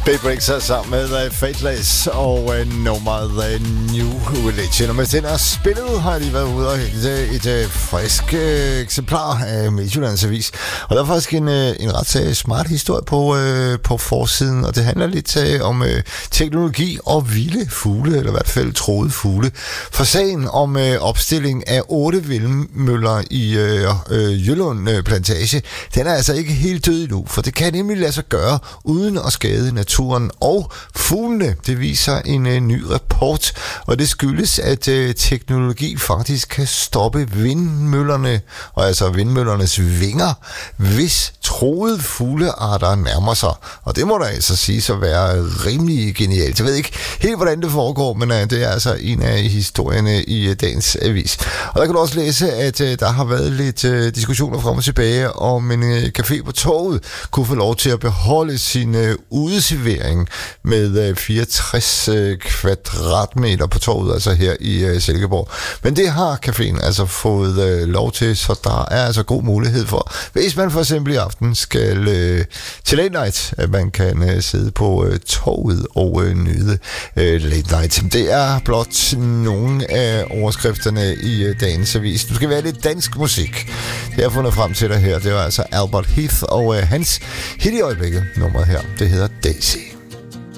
Daybreaks er sammen med Fateless og nummeret New Religion. Og med den her spillet har de været ude og hente et frisk eksemplar af Midtjyllands Avis. Og der er faktisk en ret smart historie på forsiden, og det handler lidt om teknologi og vilde fugle, eller i hvert fald troede fugle. For sagen om opstilling af 8 vindmøller i Jøllund Plantage, den er altså ikke helt død endnu, for det kan nemlig lade sig gøre uden at skade naturen og fuglene. Det viser en ny rapport, og det skyldes, at teknologi faktisk kan stoppe vindmøllerne, og altså vindmøllernes vinger, hvis troede fuglearter nærmer sig. Og det må der altså sige så være rimelig genialt. Jeg ved ikke helt, hvordan det foregår, men det er altså en af historierne i dagens avis. Og der kan du også læse, at der har været lidt diskussioner frem og tilbage, om en café på torvet kunne få lov til at beholde sin udeservering med 64 kvadratmeter på torvet, altså her i Silkeborg. Men det har caféen altså fået lov til, så der er altså god mulighed for, hvis man for eksempel i aften skal til late night, at man kan sidde på torvet og nyde late night. Det er blot nogle af overskrifterne i dagens avis. Du skal være lidt dansk musik. Det har jeg fundet frem til dig her. Det var altså Albert Heath og hans hit i øjeblikket. Nummeret her, det hedder Daisy.